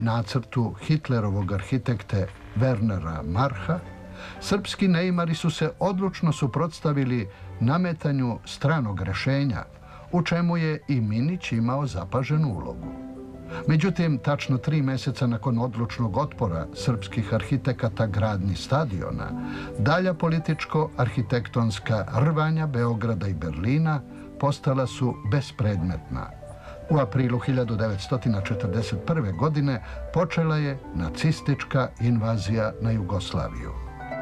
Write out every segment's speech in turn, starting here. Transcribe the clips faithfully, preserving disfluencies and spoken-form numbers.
nacrtu Hitlerovog arhitekte Wernera Marha, srpski neimari su se odlučno suprotstavili nametanju stranog rešenja, u čemu je i Minić imao zapaženu ulogu. Međutim, tačno tri meseca nakon odlučnog otpora srpskih arhitekata gradnji stadiona, dalja političko-arhitektonska rvanja Beograda i Berlina postala su bespredmetna. U aprilu hiljadu devetsto četrdeset prve. godine počela je nacistička invazija na Jugoslaviju.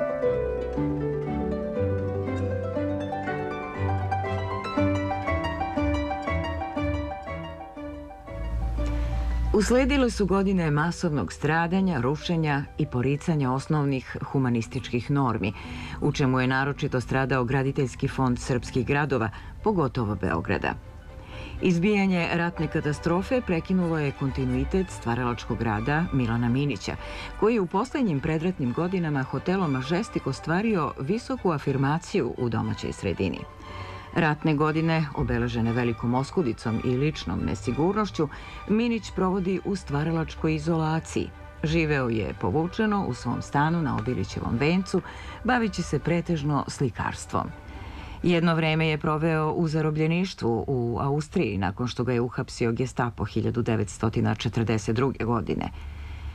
Usledile su godine masovnog stradanja, rušenja i poricanja osnovnih humanističkih normi, u čemu je naročito stradao graditeljski fond srpskih gradova, pogotovo Beograda. Izbijanje ratne katastrofe prekinulo je kontinuitet stvaralačkog rada Milana Minića, koji je u poslednjim predratnim godinama hotelom Mažestik ostvario visoku afirmaciju u domaćoj sredini. Ratne godine, obeležene velikom oskudicom i ličnom nesigurnošću, Minić provodi u stvaralačkoj izolaciji. Živeo je povučeno u svom stanu na Obilićevom vencu, bavići se pretežno slikarstvom. Jedno vreme je proveo u zarobljeništvu u Austriji nakon što ga je uhapsio Gestapo hiljadu devetsto četrdeset druge. godine.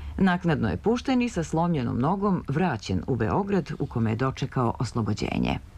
Naknadno je pušten i sa slomljenom nogom vraćen u Beograd u kome je dočekao oslobođenje.